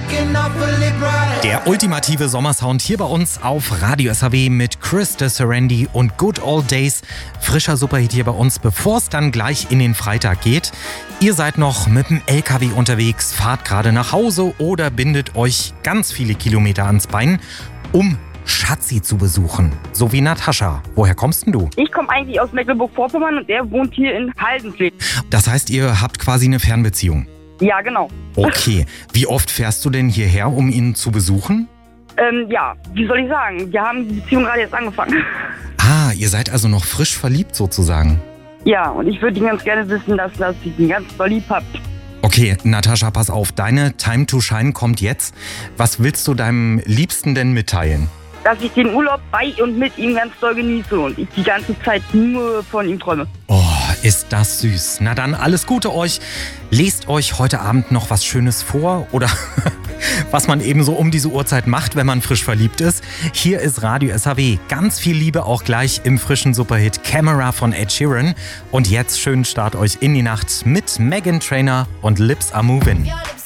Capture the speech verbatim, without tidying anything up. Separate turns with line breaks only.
Der ultimative Sommersound hier bei uns auf Radio S H W mit Chris de Serendi und Good Old Days. Frischer Superhit hier bei uns, bevor es dann gleich in den Freitag geht. Ihr seid noch mit dem L K W unterwegs, fahrt gerade nach Hause oder bindet euch ganz viele Kilometer ans Bein, um Schatzi zu besuchen. So wie Natascha. Woher kommst denn du?
Ich komme eigentlich aus Mecklenburg-Vorpommern und er wohnt hier in Haldensleben.
Das heißt, ihr habt quasi eine Fernbeziehung?
Ja, genau.
Okay. Wie oft fährst du denn hierher, um ihn zu besuchen?
Ähm, ja, wie soll ich sagen? Wir haben die Beziehung gerade jetzt angefangen.
Ah, ihr seid also noch frisch verliebt sozusagen.
Ja, und ich würde ihn ganz gerne wissen, dass, dass ich ihn ganz doll lieb hab.
Okay, Natascha, pass auf. Deine Time to Shine kommt jetzt. Was willst du deinem Liebsten denn mitteilen?
Dass ich den Urlaub bei und mit ihm ganz doll genieße und ich die ganze Zeit nur von ihm träume.
Oh, ist das süß. Na dann, alles Gute euch. Lest euch heute Abend noch was Schönes vor oder was man eben so um diese Uhrzeit macht, wenn man frisch verliebt ist. Hier ist Radio S H W. Ganz viel Liebe auch gleich im frischen Superhit Camera von Ed Sheeran. Und jetzt schönen Start euch in die Nacht mit Meghan Trainor und Lips Are Movin'.